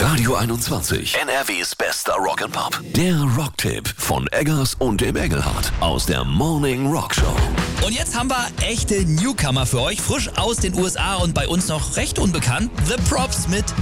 Radio 21, NRWs bester Rock'n'Pop. Der Rocktipp von Eggers und dem Engelhardt aus der Morning Rock Show. Und jetzt haben wir echte Newcomer für euch, frisch aus den USA und bei uns noch recht unbekannt. The Props mit